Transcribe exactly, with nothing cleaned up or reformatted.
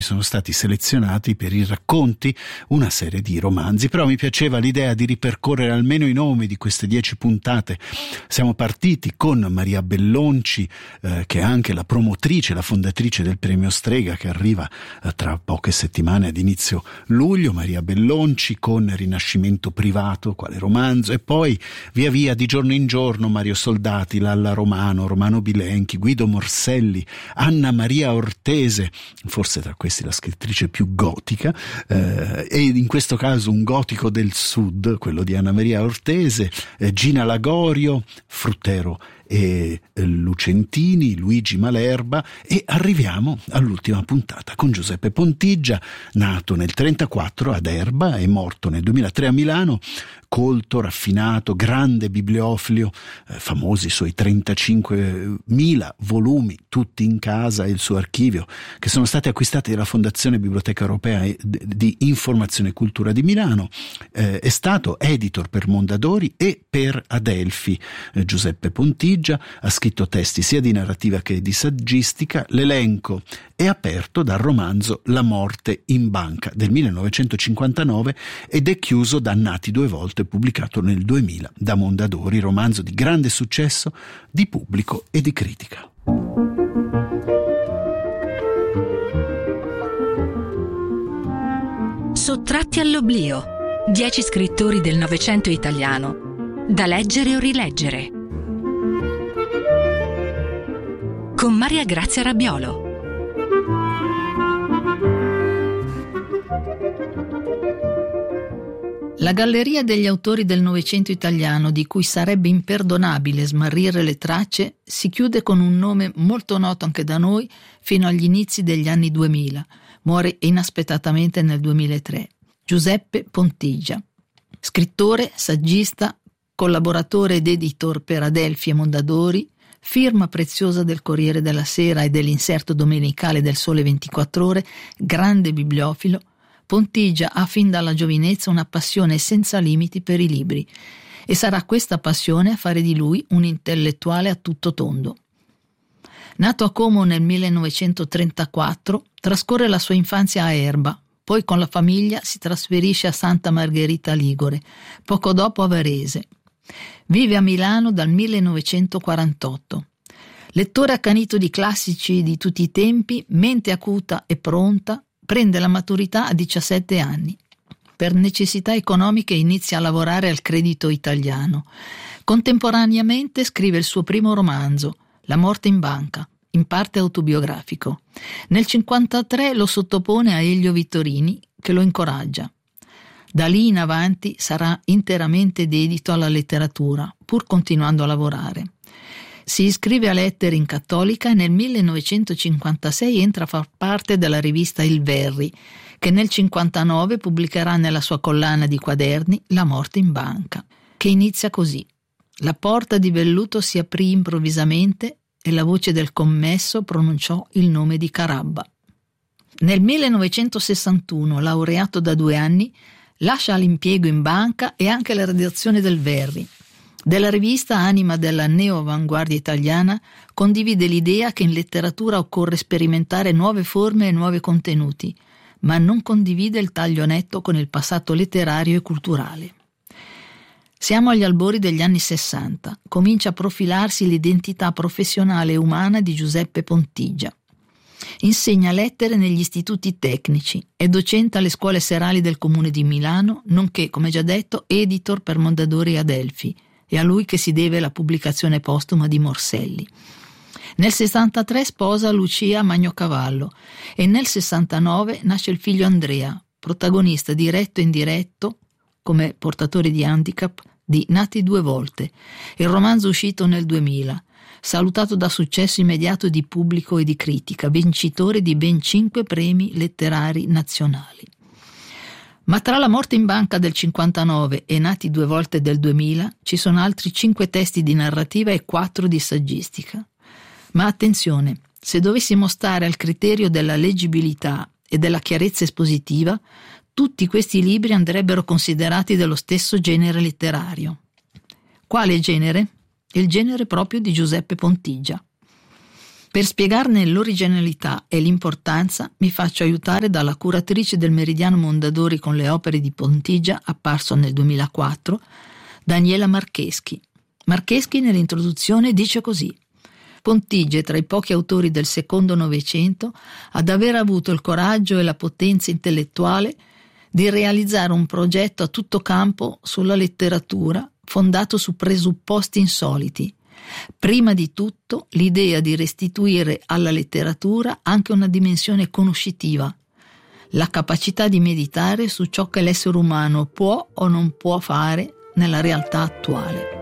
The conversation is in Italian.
sono stati selezionati per i racconti una serie di romanzi, però mi piaceva l'idea di ripercorrere almeno i nomi di queste dieci puntate. Siamo partiti con Maria Bellonci, eh, che è anche la promotrice, la fondatrice del premio Strega, che arriva eh, tra poche settimane ad inizio luglio. Maria Bellonci con Rinascimento privato, quale romanzo, e poi via via di giorno in giorno Mario Soldati, Lalla Romano, Romano Bilenchi, Guido Morselli, Anna Maria Ortese, forse tra questi la scrittrice più gotica, eh, e in questo caso un gotico del sud, quello di Anna Maria Ortese, eh, Gina Lagorio, Fruttero e Lucentini, Luigi Malerba, e arriviamo all'ultima puntata con Giuseppe Pontigia, nato nel trentaquattro ad Erba e morto nel duemilatré a Milano, colto, raffinato, grande bibliofilo, eh, famosi i suoi trentacinquemila volumi tutti in casa e il suo archivio, che sono stati acquistati dalla Fondazione Biblioteca Europea di Informazione e Cultura di Milano. Eh, è stato editor per Mondadori e per Adelphi. eh, Giuseppe Pontigia ha scritto testi sia di narrativa che di saggistica. L'elenco è aperto dal romanzo La morte in banca del millenovecentocinquantanove ed è chiuso da Nati due volte, pubblicato nel duemila da Mondadori, romanzo di grande successo di pubblico e di critica. Sottratti all'oblio. Dieci scrittori del Novecento italiano, da leggere o rileggere. Con Maria Grazia Rabbiolo. La galleria degli autori del Novecento italiano, di cui sarebbe imperdonabile smarrire le tracce, si chiude con un nome molto noto anche da noi fino agli inizi degli anni duemila. Muore inaspettatamente nel duemilatré. Giuseppe Pontigia. Scrittore, saggista, collaboratore ed editor per Adelphi e Mondadori, firma preziosa del Corriere della Sera e dell'inserto domenicale del Sole ventiquattro Ore, grande bibliofilo, Pontigia ha fin dalla giovinezza una passione senza limiti per i libri, e sarà questa passione a fare di lui un intellettuale a tutto tondo. Nato a Como nel millenovecentotrentaquattro, trascorre la sua infanzia a Erba, poi con la famiglia si trasferisce a Santa Margherita Ligure, poco dopo a Varese. Vive a Milano dal millenovecentoquarantotto. Lettore accanito di classici di tutti i tempi, mente acuta e pronta, prende la maturità a diciassette anni. Per necessità economiche inizia a lavorare al Credito Italiano. Contemporaneamente scrive il suo primo romanzo, La morte in banca, in parte autobiografico. Nel cinquantatré lo sottopone a Elio Vittorini, che lo incoraggia. Da lì in avanti sarà interamente dedito alla letteratura, pur continuando a lavorare. Si iscrive a Lettere in Cattolica e nel millenovecentocinquantasei entra a far parte della rivista Il Verri, che nel cinquantanove pubblicherà nella sua collana di quaderni La morte in banca, che inizia così. La porta di velluto si aprì improvvisamente e la voce del commesso pronunciò il nome di Carabba. Nel millenovecentosessantuno, laureato da due anni, lascia l'impiego in banca e anche la redazione del Verri. Della rivista, anima della neo-avanguardia italiana, condivide l'idea che in letteratura occorre sperimentare nuove forme e nuovi contenuti, ma non condivide il taglio netto con il passato letterario e culturale. Siamo agli albori degli anni sessanta. Comincia a profilarsi l'identità professionale e umana di Giuseppe Pontigia. Insegna lettere negli istituti tecnici, è docente alle scuole serali del Comune di Milano, nonché, come già detto, editor per Mondadori e Adelphi. È a lui che si deve la pubblicazione postuma di Morselli. Nel sessantatré sposa Lucia Magnocavallo e nel sessantanove nasce il figlio Andrea, protagonista diretto e indiretto, come portatore di handicap, di Nati due volte, il romanzo uscito nel duemila, salutato da successo immediato di pubblico e di critica, vincitore di ben cinque premi letterari nazionali. Ma tra La morte in banca del cinquantanove e Nati due volte del duemila ci sono altri cinque testi di narrativa e quattro di saggistica. Ma attenzione, se dovessimo stare al criterio della leggibilità e della chiarezza espositiva, tutti questi libri andrebbero considerati dello stesso genere letterario. Quale genere? Il genere proprio di Giuseppe Pontigia. Per spiegarne l'originalità e l'importanza mi faccio aiutare dalla curatrice del Meridiano Mondadori con le opere di Pontigia, apparso nel duemilaquattro, Daniela Marcheschi. Marcheschi nell'introduzione dice così: Pontigia è tra i pochi autori del secondo Novecento ad aver avuto il coraggio e la potenza intellettuale di realizzare un progetto a tutto campo sulla letteratura fondato su presupposti insoliti. Prima di tutto l'idea di restituire alla letteratura anche una dimensione conoscitiva, la capacità di meditare su ciò che l'essere umano può o non può fare nella realtà attuale.